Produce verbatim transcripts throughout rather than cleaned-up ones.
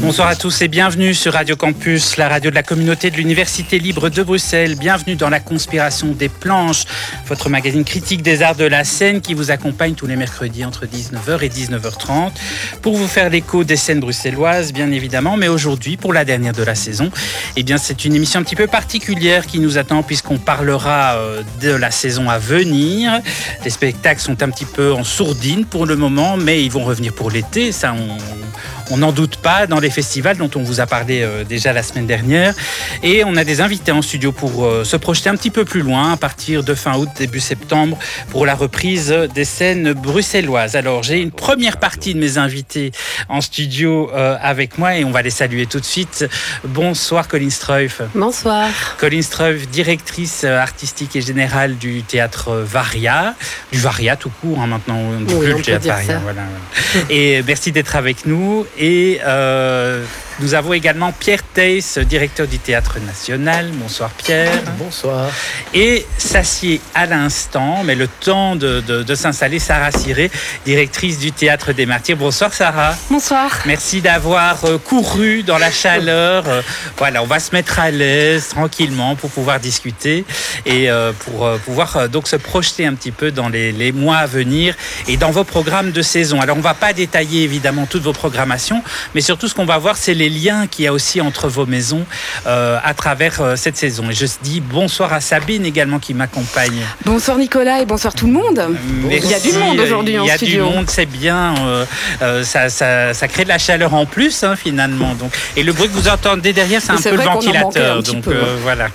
Bonsoir à tous et bienvenue sur Radio Campus, la radio de la communauté de l'Université libre de Bruxelles. Bienvenue dans la Conspiration des planches, votre magazine critique des arts de la scène qui vous accompagne tous les mercredis entre dix-neuf heures et dix-neuf heures trente pour vous faire l'écho des scènes bruxelloises, bien évidemment. Mais aujourd'hui, pour la dernière de la saison, eh bien, c'est une émission un petit peu particulière qui nous attend puisqu'on parlera de la saison à venir. Les spectacles sont un petit peu en sourdine pour le moment, mais ils vont revenir pour l'été. Ça, on... On n'en doute pas, dans les festivals dont on vous a parlé euh, déjà la semaine dernière. Et on a des invités en studio pour euh, se projeter un petit peu plus loin, à partir de fin août, début septembre, pour la reprise des scènes bruxelloises. Alors, j'ai une première partie de mes invités en studio euh, avec moi et on va les saluer tout de suite. Bonsoir Colline Struif. Bonsoir. Colline Struif, directrice artistique et générale du théâtre Varia, du Varia tout court, hein, maintenant on ne dit oui, plus on le théâtre Varia. Voilà. Et merci d'être avec nous. Et euh, nous avons également Pierre Theiss, directeur du Théâtre National. Bonsoir Pierre. Bonsoir. Et s'assied à l'instant, mais le temps de, de, de s'installer, Sarah Ciré, directrice du Théâtre des Martyrs. Bonsoir Sarah. Bonsoir. Merci d'avoir couru dans la chaleur. Voilà, on va se mettre à l'aise tranquillement pour pouvoir discuter et euh, pour euh, pouvoir euh, donc se projeter un petit peu dans les, les mois à venir et dans vos programmes de saison. Alors on ne va pas détailler évidemment toutes vos programmations, mais surtout ce qu'on va voir, c'est les liens qu'il y a aussi entre vos maisons euh, à travers euh, cette saison. Et je dis bonsoir à Sabine également qui m'accompagne. Bonsoir Nicolas et bonsoir tout le monde. Merci. Il y a du monde aujourd'hui en studio. Il y a du monde, c'est bien. Euh, euh, ça, ça, ça crée de la chaleur en plus hein, finalement. Donc. Et le bruit que vous entendez derrière, c'est un c'est peu le ventilateur. ventilateur. Donc euh, voilà.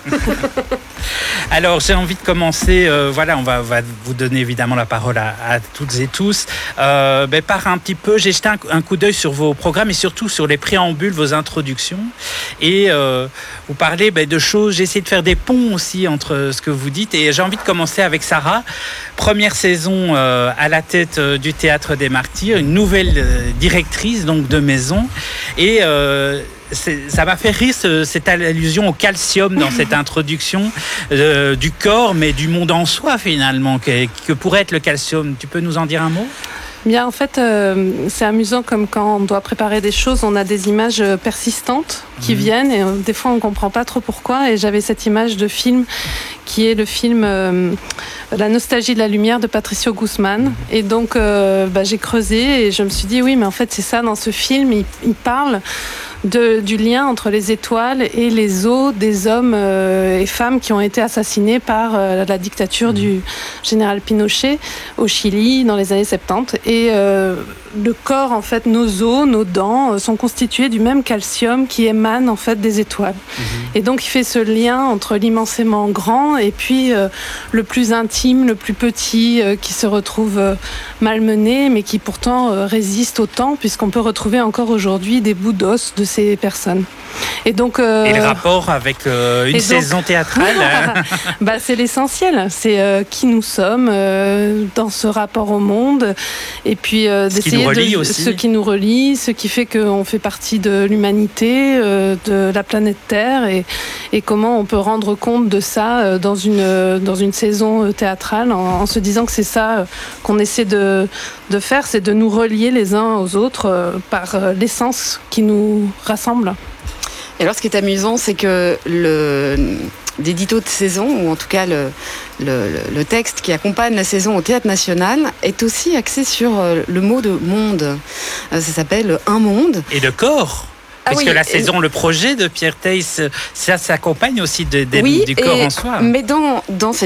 Alors j'ai envie de commencer, euh, voilà, on va, on va vous donner évidemment la parole à, à toutes et tous. Euh, ben, par un petit peu, j'ai jeté un, un coup d'œil sur vos programmes et surtout sur les préambules, vos introductions. Et euh, vous parlez ben, de choses, j'ai essayé de faire des ponts aussi entre ce que vous dites. Et j'ai envie de commencer avec Sarah. Première saison euh, à la tête euh, du Théâtre des Martyrs, une nouvelle euh, directrice donc de maison. Et... Euh, C'est, ça m'a fait rire ce, cette allusion au calcium dans cette introduction euh, du corps, mais du monde en soi finalement, que, que pourrait être le calcium. Tu peux nous en dire un mot ? Bien, en fait, euh, c'est amusant comme quand on doit préparer des choses, on a des images persistantes qui mmh. viennent et euh, des fois on ne comprend pas trop pourquoi. Et j'avais cette image de film qui est le film euh, La nostalgie de la lumière de Patricio Guzman. Et donc, euh, bah, j'ai creusé et je me suis dit, oui, mais en fait, c'est ça, dans ce film, il, il parle de, du lien entre les étoiles et les os des hommes euh, et femmes qui ont été assassinés par euh, la dictature du général Pinochet au Chili dans les années soixante-dix. Et euh, le corps, en fait, nos os, nos dents, euh, sont constitués du même calcium qui émane, en fait, des étoiles. Mmh. Et donc, il fait ce lien entre l'immensément grand et puis euh, le plus intime, le plus petit, euh, qui se retrouve euh, malmené, mais qui pourtant euh, résiste au temps, puisqu'on peut retrouver encore aujourd'hui des bouts d'os de ces personnes. Et donc, euh, et le rapport avec euh, une saison donc, théâtrale bah, c'est l'essentiel, c'est euh, qui nous sommes euh, dans ce rapport au monde, et puis euh, ce d'essayer qui de aussi. ce qui nous relie, ce qui fait qu'on fait partie de l'humanité, euh, de la planète Terre, et, et comment on peut rendre compte de ça euh, dans une dans une saison théâtrale, en, en se disant que c'est ça euh, qu'on essaie de de faire, c'est de nous relier les uns aux autres euh, par euh, l'essence qui nous rassemble. Et alors, ce qui est amusant, c'est que le l'édito de saison, ou en tout cas le, le, le texte qui accompagne la saison au Théâtre National, est aussi axé sur le mot de monde. Ça s'appelle Un monde. Et de corps. Parce ah oui, que la saison, et... le projet de Pierre Theiss, ça s'accompagne aussi de, de, oui, du corps et, en soi. Mais dans, dans cette